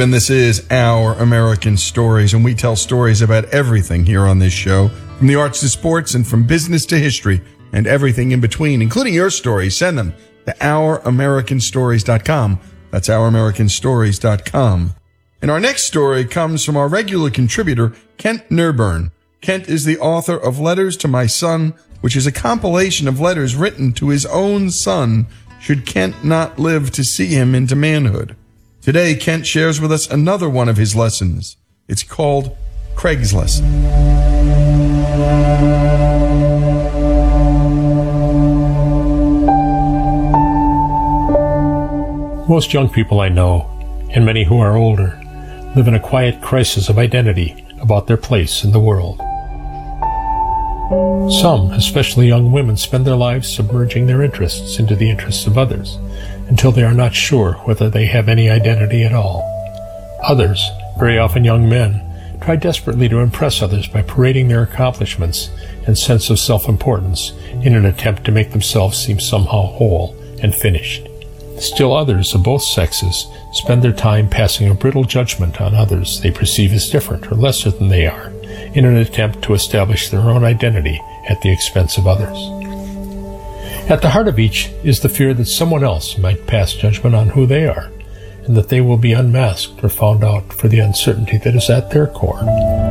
and this is Our American Stories, and we tell stories about everything here on this show, from the arts to sports and from business to history and everything in between, including your stories. Send them to OurAmericanStories.com. That's OurAmericanStories.com. And our next story comes from our regular contributor, Kent Nerburn. Kent is the author of Letters to My Son, which is a compilation of letters written to his own son, should Kent not live to see him into manhood. Today, Kent shares with us another one of his lessons. It's called Craig's Lesson. Most young people I know, and many who are older, live in a quiet crisis of identity about their place in the world. Some, especially young women, spend their lives submerging their interests into the interests of others until they are not sure whether they have any identity at all. Others, very often young men, try desperately to impress others by parading their accomplishments and sense of self-importance in an attempt to make themselves seem somehow whole and finished. Still others of both sexes spend their time passing a brittle judgment on others they perceive as different or lesser than they are, in an attempt to establish their own identity at the expense of others. At the heart of each is the fear that someone else might pass judgment on who they are, and that they will be unmasked or found out for the uncertainty that is at their core.